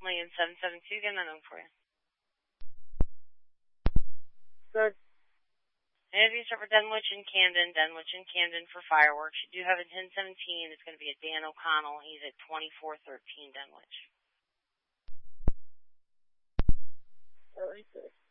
Million 772, get another one for you. Good. And if you start for Dunwich and Camden for fireworks, you do have a 1017. It's going to be a Dan O'Connell. He's at 2413 Dunwich. 36.